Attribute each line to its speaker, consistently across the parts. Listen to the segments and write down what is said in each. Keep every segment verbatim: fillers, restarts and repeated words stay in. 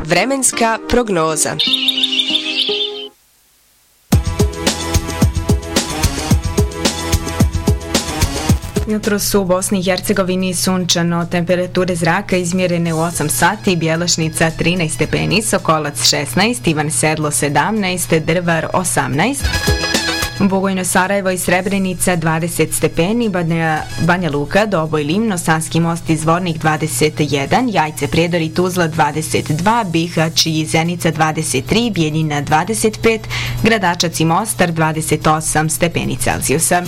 Speaker 1: Vremenska prognoza.
Speaker 2: Jutro su u Bosni i Hercegovini sunčano, temperature zraka izmjerene u osam sati, Bjelašnica trinaest stepeni, Sokolac šesnaest, Ivan Sedlo sedamnaest, Drvar osamnaest. Bugojno, Sarajevo i Srebrenica dvadeset stepeni, Banja, Banja Luka, Doboj, Livno, Sanski most i Zvornik dvadeset jedan, Jajce, Prijedor i Tuzla dvadeset dva, Bihać i Zenica dvadeset tri, Bijeljina dvadeset pet, Gradačac i Mostar dvadeset osam stepeni Celzijusa.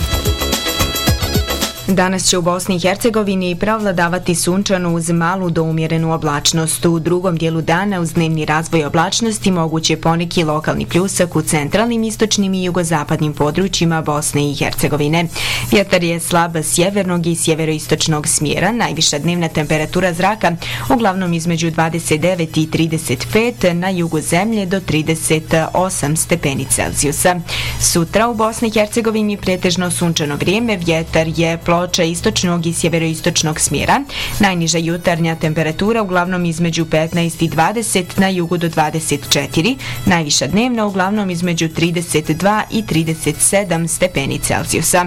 Speaker 2: Danas će u Bosni i Hercegovini prevladavati sunčano uz malu do umjerenu oblačnost. U drugom dijelu dana uz dnevni razvoj oblačnosti moguće poneki lokalni pljusak u centralnim, istočnim i jugozapadnim područjima Bosne i Hercegovine. Vjetar je slab sjevernog i sjeveroistočnog smjera. Najviša dnevna temperatura zraka uglavnom između dvadeset devet i trideset pet, na jugu zemlje do trideset osam stepeni Celzijusa. Sutra u Bosni i Hercegovini pretežno sunčano vrijeme, vjetar je ploča istočnog i sjeveroistočnog smjera. Najniža jutarnja temperatura uglavnom između petnaest i dvadeset, na jugu do dvadeset četiri, najviša dnevna uglavnom između trideset dva i trideset sedam stepeni Celzijusa.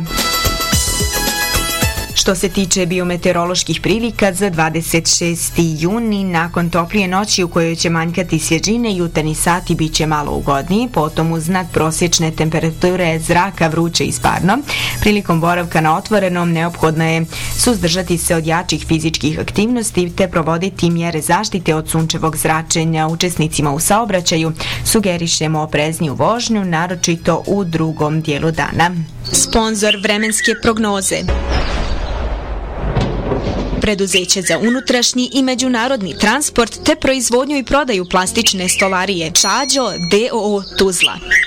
Speaker 2: Što se tiče biometeoroloških prilika za dvadeset šesti juni, nakon toplije noći u kojoj će manjkati svježine, jutarnji sati bit će malo ugodniji, potom uz nadprosječne temperature zraka vruće i sparno. Prilikom boravka na otvorenom neophodno je suzdržati se od jačih fizičkih aktivnosti te provoditi mjere zaštite od sunčevog zračenja. Učesnicima u saobraćaju sugerišemo oprezniju vožnju, naročito u drugom dijelu dana.
Speaker 3: Sponzor vremenske prognoze. Preduzeće za unutrašnji i međunarodni transport te proizvodnju i prodaju plastične stolarije Čađo d o o Tuzla.